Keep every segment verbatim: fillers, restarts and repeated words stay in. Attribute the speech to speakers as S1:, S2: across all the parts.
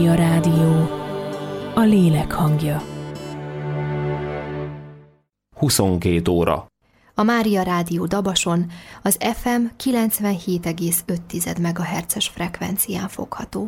S1: A rádió, a lélek hangja.
S2: huszonkét óra.
S3: A Mária Rádió Dabason az ef em kilencvenhét egész öt megahertzes frekvencián fogható.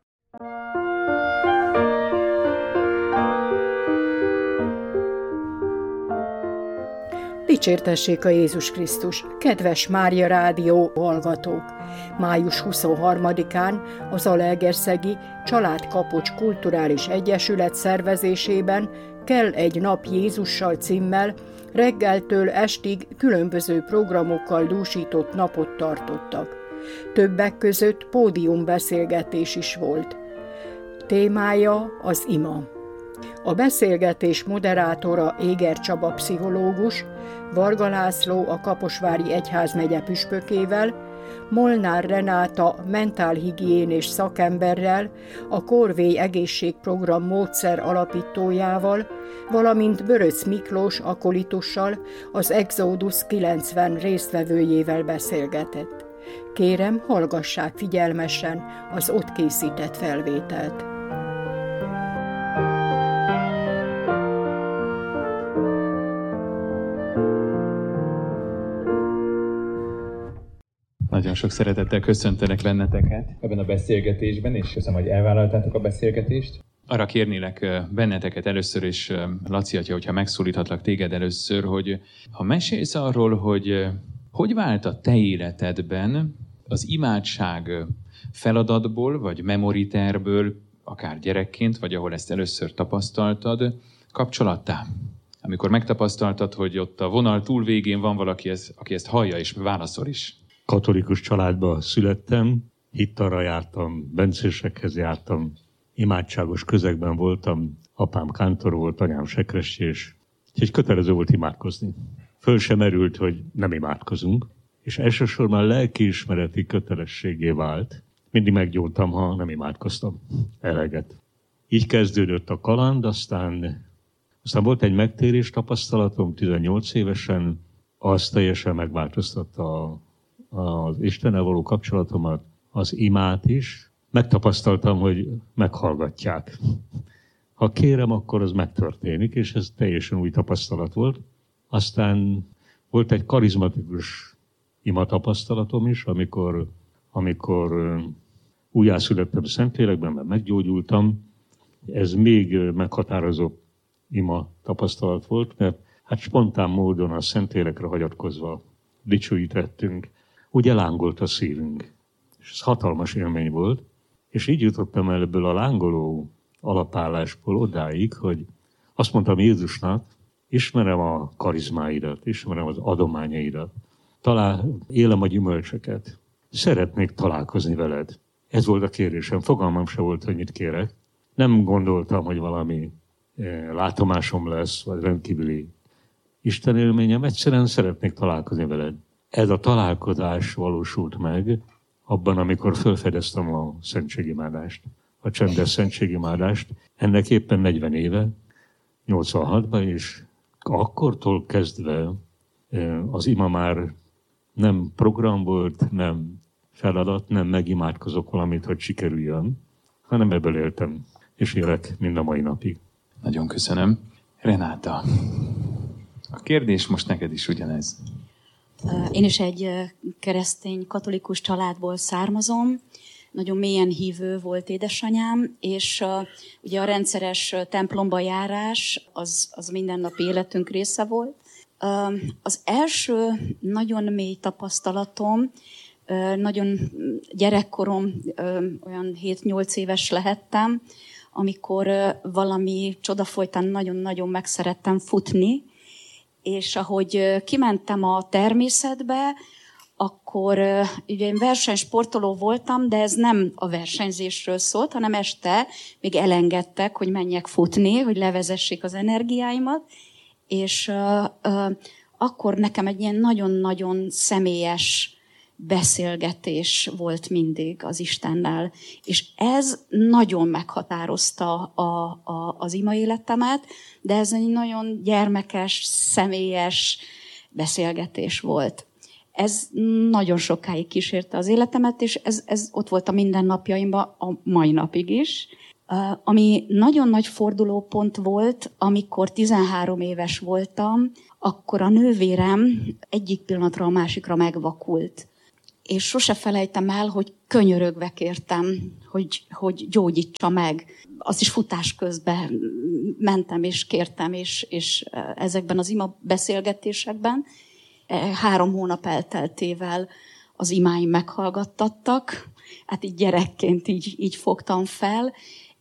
S4: Dicsértessék a Jézus Krisztus, kedves Mária Rádió hallgatók! május huszonharmadikán az Zalaegerszegi Családkapocs Kulturális Egyesület szervezésében Kell egy nap Jézussal címmel reggeltől estig különböző programokkal dúsított napot tartottak. Többek között pódiumbeszélgetés is volt. Témája az ima. A beszélgetés moderátora Éger Csaba pszichológus, Varga László a Kaposvári Egyházmegye püspökével, Molnár Renáta mentálhigiénés szakemberrel, a Korvély egészségprogram módszer alapítójával, valamint Böröc Miklós akolitussal, az Exodus kilencven résztvevőjével beszélgetett. Kérem, hallgassák figyelmesen az ott készített felvételt.
S5: Nagyon sok szeretettel köszöntelek benneteket ebben a beszélgetésben, és köszönöm, hogy elvállaltátok a beszélgetést. Arra kérnélek benneteket először is, Laci atya, hogyha megszólíthatlak téged először, hogy ha mesélsz arról, hogy hogy vált a te életedben az imádság feladatból, vagy memoriterből, akár gyerekként, vagy ahol ezt először tapasztaltad, kapcsolattá. Amikor megtapasztaltad, hogy ott a vonal túl végén van valaki, aki ezt hallja és válaszol is.
S6: Katolikus családba születtem, hittarra jártam, bencésekhez jártam, imádságos közegben voltam, apám kántor volt, anyám sekrestés, úgyhogy kötelező volt imádkozni. Föl sem merült, hogy nem imádkozunk, és elsősorban lelkiismereti kötelességé vált. Mindig meggyóntam, ha nem imádkoztam eleget. Így kezdődött a kaland, aztán, aztán volt egy megtérés tapasztalatom tizennyolc évesen, az teljesen megváltoztatta a az Istennel való kapcsolatomat, az imát is. Megtapasztaltam, hogy meghallgatják. Ha kérem, akkor az megtörténik, és ez teljesen új tapasztalat volt. Aztán volt egy karizmatikus ima tapasztalatom is, amikor, amikor újjászülettem Szentlélekben, mert meggyógyultam. Ez még meghatározó ima tapasztalat volt, mert hát spontán módon a Szentlélekre hagyatkozva dicsőítettünk. Úgy elángolt a szívünk. És ez hatalmas élmény volt. És így jutottam el ebből a lángoló alapállásból odáig, hogy azt mondtam Jézusnak, ismerem a karizmáidat, ismerem az adományaidat, talán élem a gyümölcsöket. Szeretnék találkozni veled. Ez volt a kérésem. Fogalmam se volt, hogy mit kérek. Nem gondoltam, hogy valami látomásom lesz, vagy rendkívüli istenélményem. Egyszerűen szeretnék találkozni veled. Ez a találkozás valósult meg abban, amikor felfedeztem a szentségimádást, a csendes szentségimádást. Ennek éppen negyven éve, nyolcvanhatban, és akkortól kezdve az ima már nem program volt, nem feladat, nem megimádkozok valamit, hogy sikerüljön, hanem ebből éltem, és élek mind a mai napig.
S5: Nagyon köszönöm. Renáta, a kérdés most neked is ugyanez.
S7: Én is egy keresztény katolikus családból származom, nagyon mélyen hívő volt édesanyám, és uh, ugye a rendszeres templomba járás az, az mindennapi életünk része volt. Uh, az első nagyon mély tapasztalatom, uh, nagyon gyerekkorom, uh, olyan hét-nyolc éves lehettem, amikor uh, valami csoda folytán nagyon-nagyon megszerettem futni, és ahogy kimentem a természetbe, akkor ugye én versenysportoló voltam, de ez nem a versenyzésről szólt, hanem este még elengedtek, hogy menjek futni, hogy levezessék az energiáimat, és uh, uh, akkor nekem egy ilyen nagyon-nagyon személyes beszélgetés volt mindig az Istennel. És ez nagyon meghatározta a, a, az ima életemet, de ez egy nagyon gyermekes, személyes beszélgetés volt. Ez nagyon sokáig kísérte az életemet, és ez, ez ott volt a mindennapjaimban a mai napig is. Ami nagyon nagy fordulópont volt, amikor tizenhárom éves voltam, akkor a nővérem egyik pillanatra a másikra megvakult. És sose felejtem el, hogy könyörögve kértem, hogy, hogy gyógyítsa meg. Azt is futás közben mentem és kértem, és, és ezekben az ima beszélgetésekben három hónap elteltével az imáim meghallgattattak. Hát így gyerekként így, így fogtam fel,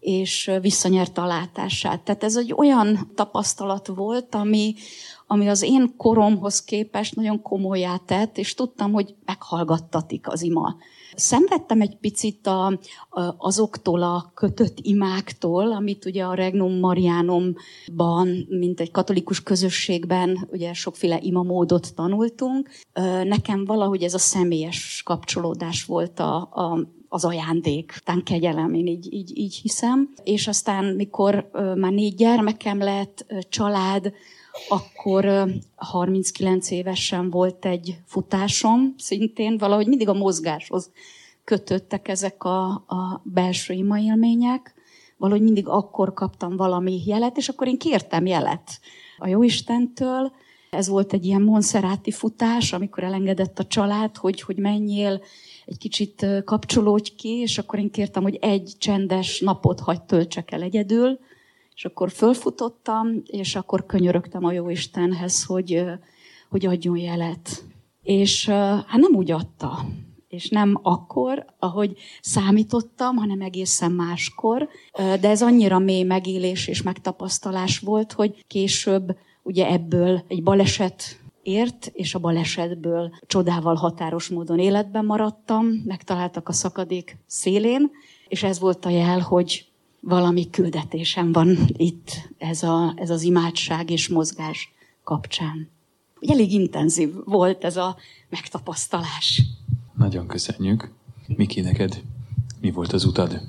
S7: és visszanyerte a látását. Tehát ez egy olyan tapasztalat volt, ami, ami az én koromhoz képest nagyon komolyá tett, és tudtam, hogy meghallgattatik az ima. Szenvedtem egy picit a, a, azoktól a kötött imáktól, amit ugye a Regnum Marianumban, mint egy katolikus közösségben, ugye sokféle imamódot tanultunk. Nekem valahogy ez a személyes kapcsolódás volt a, a az ajándék, aztán kegyelem, én így, így, így hiszem. És aztán, mikor ö, már négy gyermekem lett, ö, család, akkor ö, harminckilenc évesen volt egy futásom, szintén valahogy mindig a mozgáshoz kötöttek ezek a, a belső imaélmények. Valahogy mindig akkor kaptam valami jelet, és akkor én kértem jelet a Jóistentől. Ez volt egy ilyen monszerráti futás, amikor elengedett a család, hogy, hogy menjél, egy kicsit kapcsolódj ki, és akkor én kértem, hogy egy csendes napot hagy töltsek el egyedül, és akkor fölfutottam, és akkor könyörögtem a Jóistenhez, hogy, hogy adjon jelet. És hát nem úgy adta, és nem akkor, ahogy számítottam, hanem egészen máskor, de ez annyira mély megélés és megtapasztalás volt, hogy később ugye ebből egy baleset ért, és a balesetből csodával határos módon életben maradtam, megtaláltak a szakadék szélén, és ez volt a jel, hogy valami küldetésem van itt, ez, a, ez az imádság és mozgás kapcsán. Elég intenzív volt ez a megtapasztalás.
S5: Nagyon köszönjük. Miki, neked mi volt az utad?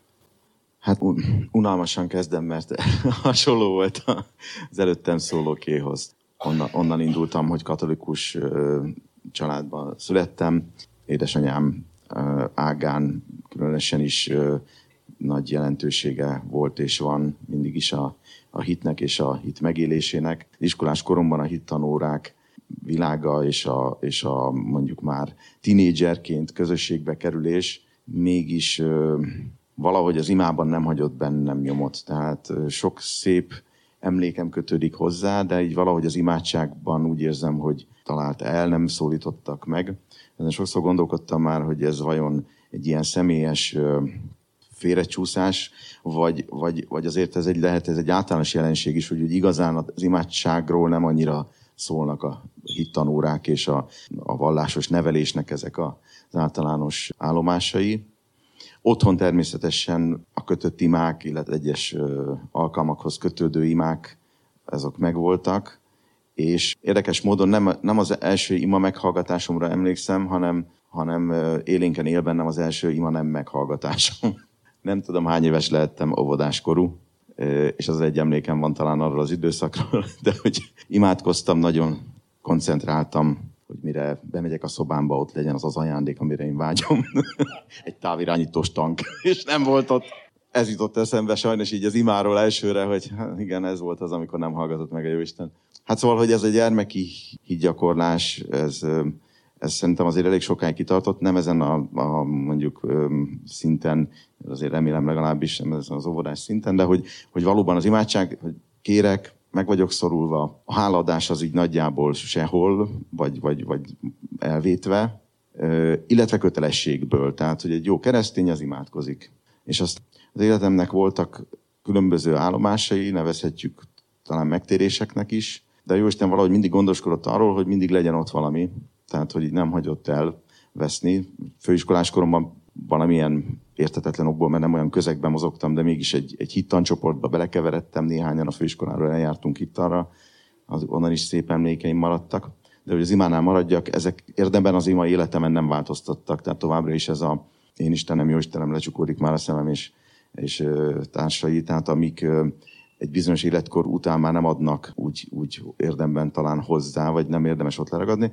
S8: Hát unalmasan kezdem, mert hasonló volt az előttem szólókéhoz. Onnan, onnan indultam, hogy katolikus ö, családban születtem. Édesanyám ö, ágán különösen is ö, nagy jelentősége volt és van mindig is a, a hitnek és a hit megélésének. Iskolás koromban a hittanórák világa és a, és a mondjuk már tinédzserként közösségbe kerülés mégis ö, valahogy az imában nem hagyott bennem nyomot. Tehát ö, sok szép emlékem kötődik hozzá, de így valahogy az imádságban úgy érzem, hogy talált el, nem szólítottak meg. Ezen sokszor gondolkodtam már, hogy ez vajon egy ilyen személyes félrecsúszás, vagy, vagy, vagy azért ez egy, lehet ez egy általános jelenség is, hogy úgy igazán az imádságról nem annyira szólnak a hittanórák és a, a vallásos nevelésnek ezek az általános állomásai. Otthon természetesen a kötött imák, illetve egyes alkalmakhoz kötődő imák, azok megvoltak, és érdekes módon nem, nem az első ima meghallgatásomra emlékszem, hanem, hanem élénken él bennem az első ima nem meghallgatásom. Nem tudom, hány éves lehettem, óvodáskorú, és az egy emlékem van talán arról az időszakról, de hogy imádkoztam, nagyon koncentráltam, hogy mire bemegyek a szobámba, ott legyen az az ajándék, amire én vágyom. Egy távirányítós tank, és nem volt ott. Ez jutott eszembe sajnos így az imáról elsőre, hogy igen, ez volt az, amikor nem hallgatott meg a Jóisten. Hát szóval, hogy ez a gyermeki higggyakorlás, ez, ez szerintem azért elég sokáig kitartott, nem ezen a, a mondjuk szinten, azért remélem legalábbis, nem ezen az óvodás szinten, de hogy, hogy valóban az imádság, hogy kérek, meg vagyok szorulva. A hálaadás az így nagyjából sehol, vagy, vagy, vagy elvétve, illetve kötelességből. Tehát, hogy egy jó keresztény az imádkozik. És azt az életemnek voltak különböző állomásai, nevezhetjük talán megtéréseknek is, de Jóisten valahogy mindig gondoskodott arról, hogy mindig legyen ott valami. Tehát, hogy így nem hagyott elveszni. Főiskolás koromban valamilyen érthetetlen okból, mert nem olyan közegben mozogtam, de mégis egy, egy hittancsoportba belekeveredtem, néhányan a főiskoláról eljártunk hittanra, az, onnan is szép emlékeim maradtak. De hogy az imánál maradjak, ezek érdemben az ima életemen nem változtattak, tehát továbbra is ez a én Istenem, jó Istenem, lecsukódik már a szemem és, és ö, társai, tehát amik ö, egy bizonyos életkor után már nem adnak úgy, úgy érdemben talán hozzá, vagy nem érdemes ott leragadni.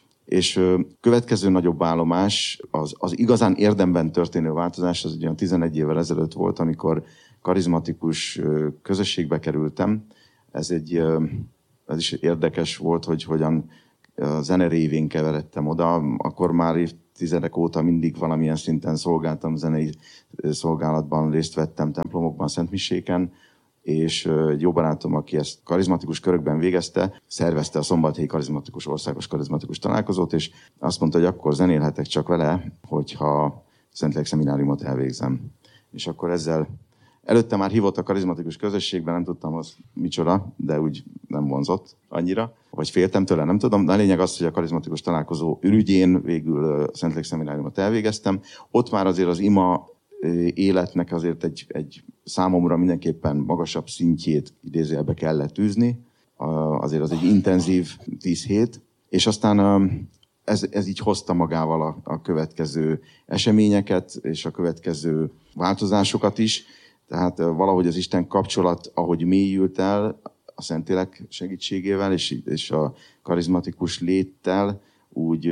S8: És ö, következő nagyobb állomás, az, az igazán érdemben történő változás, az egy olyan tizenegy évvel ezelőtt volt, amikor karizmatikus közösségbe kerültem. Ez egy, ez is érdekes volt, hogy hogyan a zene révén keveredtem oda. Akkor már évtizedek óta mindig valamilyen szinten szolgáltam, zenei szolgálatban részt vettem, templomokban, szentmiséken, és egy jó barátom, aki ezt karizmatikus körökben végezte, szervezte a Szombathelyi Karizmatikus Országos Karizmatikus Találkozót, és azt mondta, hogy akkor zenélhetek csak vele, hogyha Szentlélek Szemináriumot elvégzem. És akkor ezzel előtte már hívott a karizmatikus közösségben, nem tudtam, az micsoda, de úgy nem vonzott annyira, vagy féltem tőle, nem tudom. De a lényeg az, hogy a karizmatikus találkozó ürügyén végül a Szentlélek Szemináriumot elvégeztem. Ott már azért az ima életnek azért egy, egy számomra mindenképpen magasabb szintjét idézőjelbe kellett tűzni. Azért az egy intenzív tíz hét, és aztán ez, ez így hozta magával a, a következő eseményeket, és a következő változásokat is. Tehát valahogy az Isten kapcsolat, ahogy mélyült el a Szentlélek segítségével, és, és a karizmatikus léttel, úgy,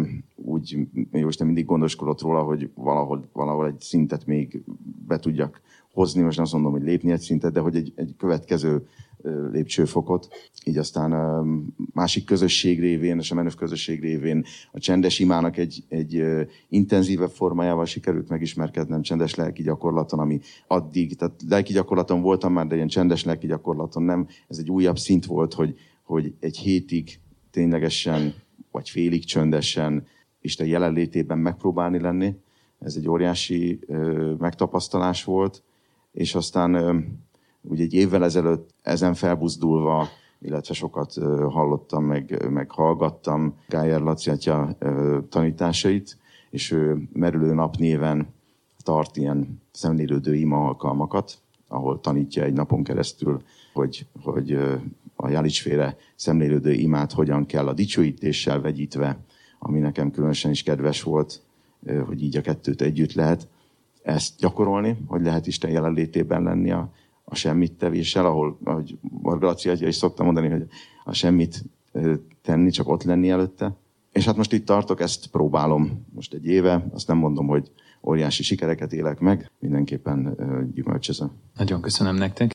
S8: úgy Jóisten mindig gondoskodott róla, hogy valahol, valahol egy szintet még be tudjak hozni, most nem azt mondom, hogy lépni egy szintet, de hogy egy, egy következő lépcsőfokot. Így aztán a másik közösség révén, a Semenőv közösség révén a csendes imának egy, egy intenzívebb formájával sikerült megismerkednem, csendes lelki gyakorlaton, ami addig, tehát lelki gyakorlaton voltam már, de ilyen csendes lelki gyakorlaton nem. Ez egy újabb szint volt, hogy, hogy egy hétig ténylegesen, vagy félig csöndesen Isten jelenlétében megpróbálni lenni. Ez egy óriási ö, megtapasztalás volt, és aztán ö, ugye egy évvel ezelőtt ezen felbuzdulva, illetve sokat ö, hallottam, meg, meg hallgattam Gájer Laci atya ö, tanításait, és ő Merülő Nap néven tart ilyen szemlélődő ima alkalmakat, ahol tanítja egy napon keresztül, hogy, hogy ö, a Jálicsféle szemlélődő imát hogyan kell a dicsőítéssel vegyítve, ami nekem különösen is kedves volt, hogy így a kettőt együtt lehet ezt gyakorolni, hogy lehet Isten jelenlétében lenni a, a semmit tevéssel, ahol, ahogy Varga Laci atya is szokta mondani, hogy a semmit tenni, csak ott lenni előtte. És hát most itt tartok, ezt próbálom most egy éve, azt nem mondom, hogy óriási sikereket élek meg, mindenképpen gyümölcsözöm.
S5: Nagyon köszönöm nektek.